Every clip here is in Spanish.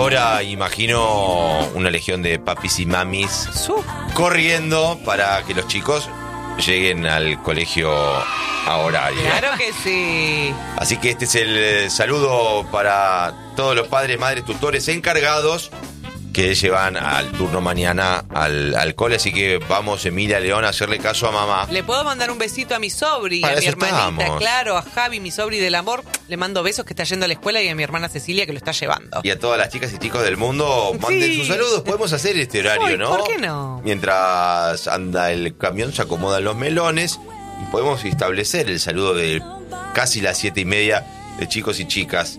ahora imagino una legión de papis y mamis corriendo para que los chicos lleguen al colegio a horario. Claro que sí. Así que este es el saludo para todos los padres, madres, tutores encargados que llevan al turno mañana al cole. Así que vamos, Emilia León, a hacerle caso a mamá. Le puedo mandar un besito a mi sobri, Para a mi eso hermanita, estamos. claro, a Javi, mi sobri del amor. Le mando besos que está yendo a la escuela y a mi hermana Cecilia que lo está llevando. Y a todas las chicas y chicos del mundo, manden Sí. sus saludos. Podemos hacer este horario, Uy, ¿no? ¿por qué no? Mientras anda el camión, se acomodan los melones y podemos establecer el saludo de casi las 7:30 de chicos y chicas.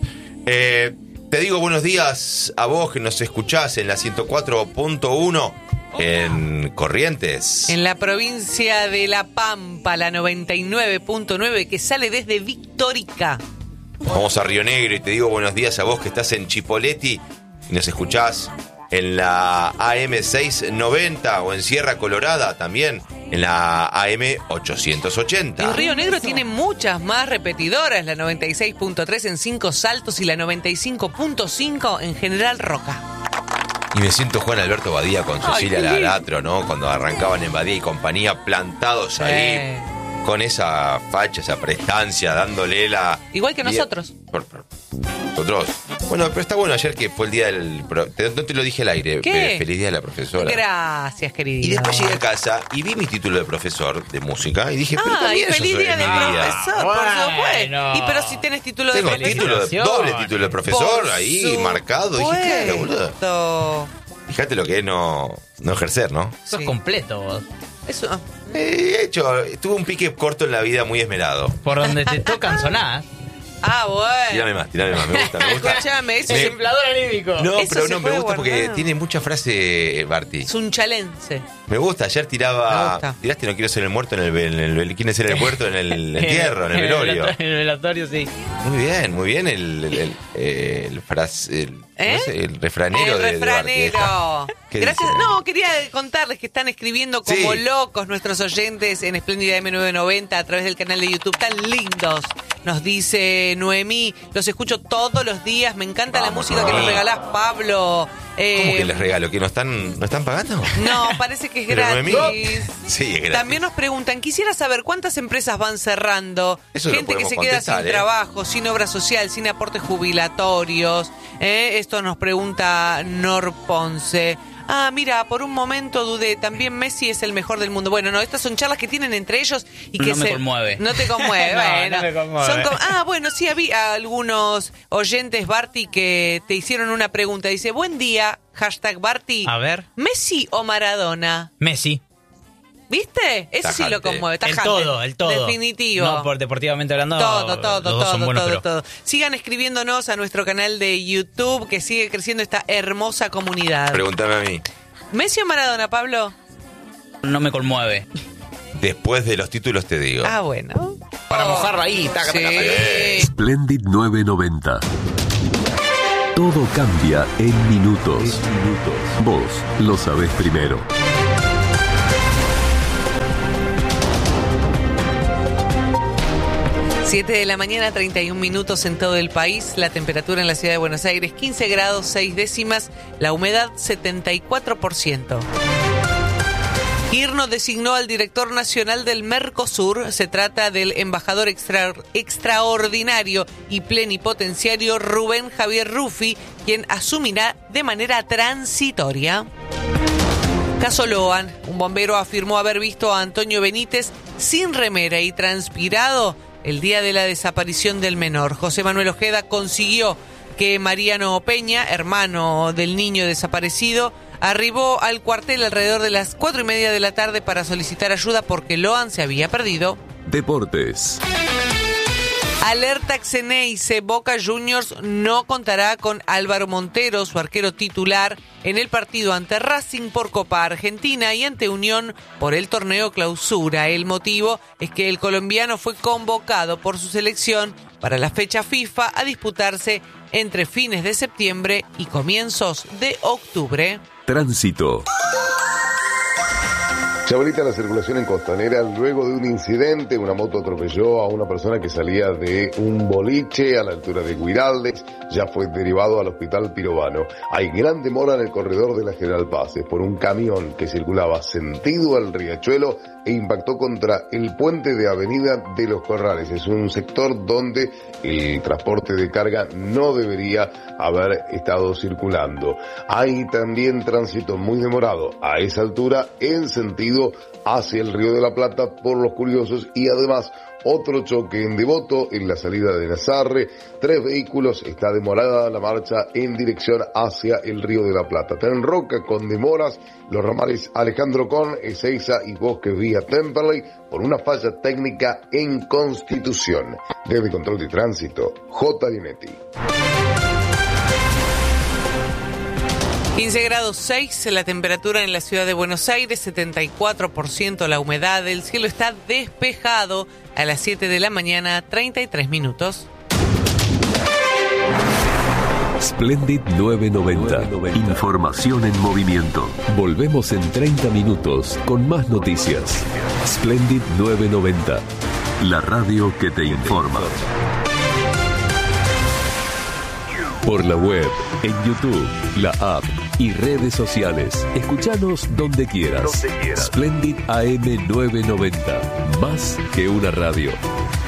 Te digo buenos días a vos que nos escuchás en la 104.1 en Corrientes. En la provincia de La Pampa, la 99.9, que sale desde Victorica. Vamos a Río Negro y te digo buenos días a vos que estás en Chipoleti y nos escuchás en la AM 690 o en Sierra Colorada también en la AM 880. En Río Negro tiene muchas más repetidoras, la 96.3 en Cinco Saltos y la 95.5 en General Roca. Y me siento Juan Alberto Badía con Cecilia qué lindo. Laratro, ¿no? Cuando arrancaban en Badía y compañía plantados ahí con esa facha, esa prestancia, dándole la... Igual que nosotros. Nosotros. Bueno, pero está bueno ayer que fue el día del... No te lo dije al aire. ¿Qué? Feliz día de la profesora. Gracias, querido. Y después llegué a casa y vi mi título de profesor de música y dije, pero Ay, también yo feliz soy día del Emilia. profesor, por supuesto. Y pero si tenés título de Tengo profesor. doble título de profesor Por ahí marcado. Dije, claro, boludo. supuesto. Fíjate lo que es no ejercer, ¿no? Sos Sí. completo vos. Eso. Tuve un pique corto en la vida muy esmerado. Por donde te tocan sonás. Ah, bueno. Tírame más, me gusta. Escuchame, eso Me- es Inflador anímico. No, Eso pero se no, me puede gusta porque guardar. tiene mucha frase, Barty. un chalense. Me gusta, ayer Me tiraba... gusta. Tiraste no quiero ser el muerto en el ¿quién es ser el muerto? En el entierro, en el velorio. En el velatorio, sí. Muy bien el refranero El de refranero. ¿Qué Gracias. dice? No, quería contarles que están escribiendo como Sí. locos nuestros oyentes en Espléndida M990 a través del canal de YouTube. Tan lindos. Nos dice Noemí, los escucho todos los días. Me encanta la Vamos, música que nos Noemí. regalás, Pablo. ¿Cómo que les regalo? ¿Que no están pagando? No, parece que es Pero gratis. Noemí, sí, es gratis. También nos preguntan, quisiera saber cuántas empresas van cerrando, Eso lo gente que podemos se queda contestar, sin trabajo, sin obra social, sin aportes jubilatorios. Esto nos pregunta Nor Ponce. Ah, mira, por un momento dudé, también Messi es el mejor del mundo. Bueno, no, estas son charlas que tienen entre ellos y que No me conmueve. No te conmueve, No, bueno. no me conmueve. Bueno, sí, había algunos oyentes, Barty, que te hicieron una pregunta. Dice, buen día, hashtag Barty. A ver. ¿Messi o Maradona? Messi. ¿Viste? Eso sí lo Tajante. conmueve. El Tajante. todo, el todo. Definitivo. No, por deportivamente hablando. Todo, los dos son buenos, pero todo. Sigan escribiéndonos a nuestro canal de YouTube, que sigue creciendo esta hermosa comunidad. Pregúntame a mí. ¿Messi o Maradona, Pablo? no me conmueve. Después de los títulos te digo. Ah, bueno. Para mojarlo ahí, taca, Sí. taca, taca. Splendid 990. Todo cambia en minutos. Vos lo sabés primero. Siete de la mañana, 31 minutos en todo el país. La temperatura en la ciudad de Buenos Aires, 15 grados 6 décimas. La humedad, 74%. Kirchner designó al director nacional del Mercosur. Se trata del embajador extraordinario y plenipotenciario Rubén Javier Ruffi, quien asumirá de manera transitoria. Caso Loan, un bombero afirmó haber visto a Antonio Benítez sin remera y transpirado el día de la desaparición del menor. José Manuel Ojeda consiguió que Mariano Peña, hermano del niño desaparecido, arribó al cuartel alrededor de las 4:30 de la tarde para solicitar ayuda porque Loan se había perdido. Deportes. Alerta Xeneize, Boca Juniors no contará con Álvaro Montero, su arquero titular, en el partido ante Racing por Copa Argentina y ante Unión por el torneo Clausura. El motivo es que el colombiano fue convocado por su selección para la fecha FIFA a disputarse entre fines de septiembre y comienzos de octubre. Tránsito. Se habilita la circulación en Costanera luego de un incidente. Una moto atropelló a una persona que salía de un boliche a la altura de Guiraldes. Ya fue derivado al hospital Pirovano. Hay gran demora en el corredor de la General Paz por un camión que circulaba sentido al Riachuelo e impactó contra el puente de Avenida de los Corrales. Es un sector donde el transporte de carga no debería haber estado circulando. Hay también tránsito muy demorado a esa altura en sentido hacia el Río de la Plata por los curiosos, y además otro choque en Devoto en la salida de Nazarre. 3 vehículos, está demorada la marcha en dirección hacia el Río de la Plata. Tren Roca con demoras, los ramales Alejandro Con, Ezeiza y Bosques vía Temperley por una falla técnica en Constitución. Desde Control de Tránsito, J. Linetti. 15 grados 6 la temperatura en la ciudad de Buenos Aires, 74% la humedad, el cielo está despejado a las 7 de la mañana, 33 minutos. Splendid 990. Información en movimiento. Volvemos en 30 minutos con más noticias. Splendid 990. La radio que te informa. Por la web, en YouTube, la app y redes sociales. Escuchanos donde quieras. Splendid AM 990. Más que una radio.